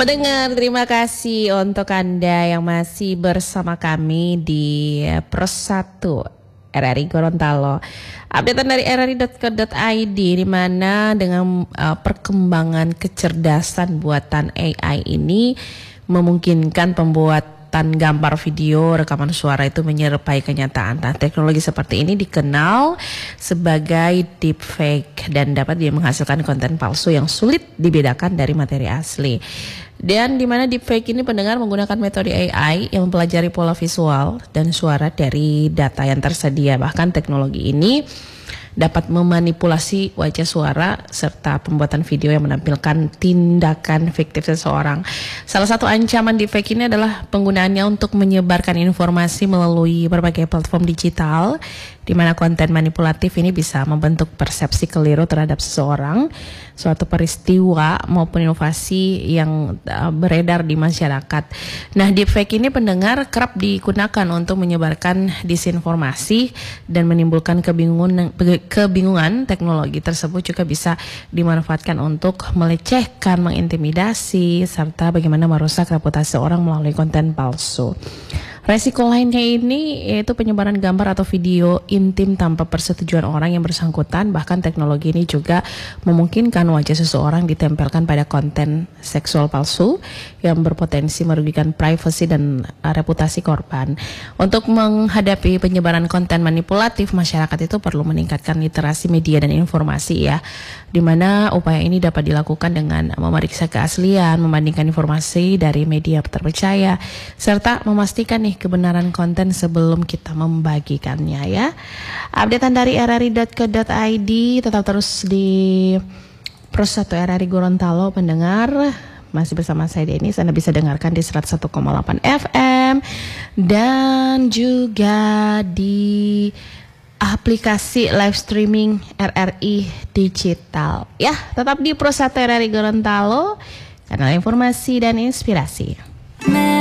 Pendengar, terima kasih untuk Anda yang masih bersama kami di Persatu RRI Gorontalo. Updatean dari rri.co.id di mana dengan perkembangan kecerdasan buatan AI ini memungkinkan pembuatan gambar, video, rekaman suara itu menyerupai kenyataan. Nah, teknologi seperti ini dikenal sebagai deepfake dan dapat dia menghasilkan konten palsu yang sulit dibedakan dari materi asli. Dan di mana deepfake ini pendengar menggunakan metode AI yang mempelajari pola visual dan suara dari data yang tersedia. Bahkan teknologi ini dapat memanipulasi wajah, suara, serta pembuatan video yang menampilkan tindakan fiktif seseorang. Salah satu ancaman deepfake ini adalah penggunaannya untuk menyebarkan informasi melalui berbagai platform digital, di mana konten manipulatif ini bisa membentuk persepsi keliru terhadap seseorang, suatu peristiwa maupun inovasi yang beredar di masyarakat. Nah, deepfake ini pendengar kerap digunakan untuk menyebarkan disinformasi dan menimbulkan kebingungan. Teknologi tersebut juga bisa dimanfaatkan untuk melecehkan, mengintimidasi, serta bagaimana merusak reputasi orang melalui konten palsu. Resiko lainnya ini yaitu penyebaran gambar atau video intim tanpa persetujuan orang yang bersangkutan. Bahkan teknologi ini juga memungkinkan wajah seseorang ditempelkan pada konten seksual palsu yang berpotensi merugikan privasi dan reputasi korban. Untuk menghadapi penyebaran konten manipulatif, masyarakat itu perlu meningkatkan literasi media dan informasi ya, di mana upaya ini dapat dilakukan dengan memeriksa keaslian, membandingkan informasi dari media terpercaya, serta memastikan nih kebenaran konten sebelum kita membagikannya ya. Updatean dari rri.co.id, tetap terus di Persatu RRI Gorontalo pendengar. Masih bersama saya Denis, Anda bisa dengarkan di 101,8 FM dan juga di aplikasi live streaming RRI Digital. Ya, tetap di Persatu RRI Gorontalo, kanal informasi dan inspirasi.